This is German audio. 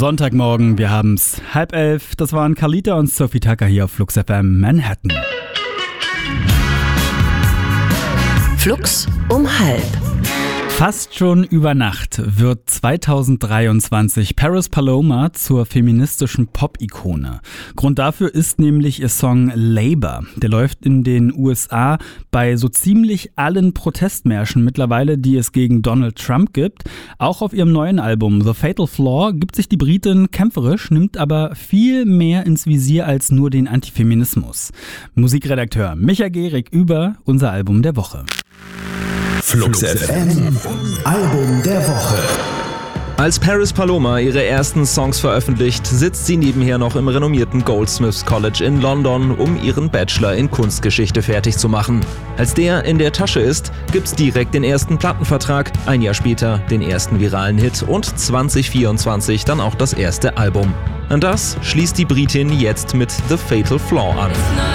Sonntagmorgen, wir haben's 10:30. Das waren Carlita und Sophie Tucker hier auf Flux FM Manhattan. Flux um 12:30. Fast schon über Nacht wird 2023 Paris Paloma zur feministischen Pop-Ikone. Grund dafür ist nämlich ihr Song Labor. Der läuft in den USA bei so ziemlich allen Protestmärschen mittlerweile, die es gegen Donald Trump gibt. Auch auf ihrem neuen Album The Fatal Flaw gibt sich die Britin kämpferisch, nimmt aber viel mehr ins Visier als nur den Antifeminismus. Musikredakteur Micha Gehrig über unser Album der Woche. Flux FM Album der Woche. Als Paris Paloma ihre ersten Songs veröffentlicht, sitzt sie nebenher noch im renommierten Goldsmiths College in London, um ihren Bachelor in Kunstgeschichte fertig zu machen. Als der in der Tasche ist, gibt's direkt den ersten Plattenvertrag, ein Jahr später den ersten viralen Hit und 2024 dann auch das erste Album. An das schließt die Britin jetzt mit The Fatal Flaw an.